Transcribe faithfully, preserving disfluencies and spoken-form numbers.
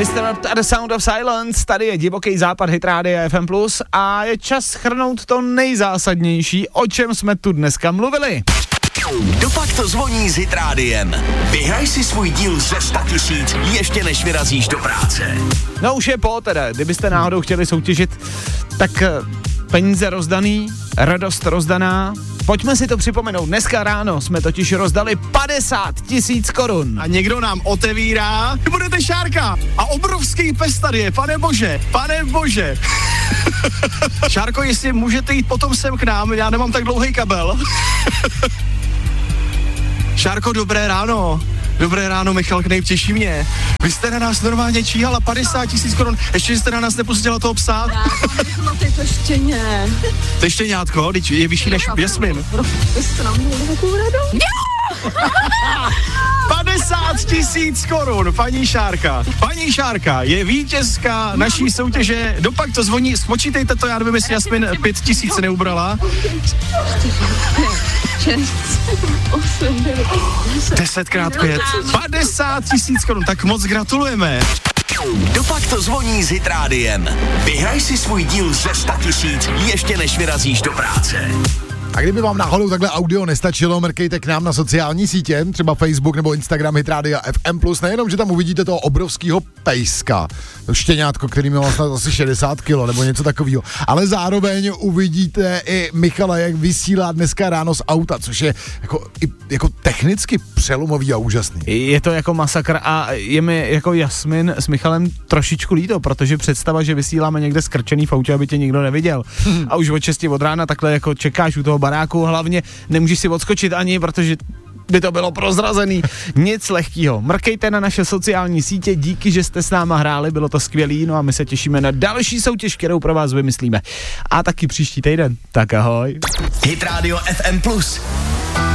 Disturbed at the Sound of Silence, tady je divoký západ Hit Rádia F M plus a je čas shrnout to nejzásadnější, o čem jsme tu dneska mluvili. Dopak to zvoní s Hit Rádiem. Vyhraj si svůj díl ze sto tisíc ještě než vyrazíš do práce. No už je po teda, kdybyste náhodou chtěli soutěžit, tak peníze rozdaný, radost rozdaná. Pojďme si to připomenout, dneska ráno jsme totiž rozdali padesát tisíc korun. A někdo nám otevírá, budete Šárka a obrovský pes tady je, pane bože, pane bože. Šárko, jestli můžete jít potom sem k nám, já nemám tak dlouhý kabel. Šárko, dobré ráno. Dobré ráno, Michal Knejp, těší mě. Vy jste na nás normálně číhala padesát tisíc korun, ještě jste na nás nepustila toho psa. No ty to štěně. To štěňátko, je vyšší než Jasmin. Vy jste nám měli takovou radost. padesát tisíc korun, paní Šárka. Paní Šárka je vítězka naší soutěže. Dopak to zvoní, spočítejte to, já nevím, jestli Jasmin pět tisíc neubrala. Desetkrát pět. padesát tisíc korun, tak moc gratulujeme. Dopak to zvoní s Hit Rádiem. Vyhraj si svůj díl ze sto tisíc ještě než vyrazíš do práce. A kdyby vám náhodou takhle audio nestačilo, mrkejte k nám na sociální sítě, třeba Facebook nebo Instagram Hit Rádia F M plus, nejenom, že tam uvidíte toho obrovského pejska, to štěňátko, který má vlastně asi šedesát kilo nebo něco takového, ale zároveň uvidíte i Michala, jak vysílá dneska ráno z auta, což je jako, i, jako technicky přelomový a úžasný. Je to jako masakr a je mi jako Jasmin s Michalem trošičku líto, protože představa, že vysíláme někde skrčený v autě, aby tě nikdo neviděl. A už od šesti od rána takhle jako čekáš u toho baráku, hlavně nemůžeš si odskočit ani, protože by to bylo prozrazený. Nic lehkýho. Mrkejte na naše sociální sítě, díky, že jste s náma hráli, bylo to skvělý, no a my se těšíme na další soutěž, kterou pro vás vymyslíme. A taky příští týden. Tak ahoj. Hit Radio F M plus.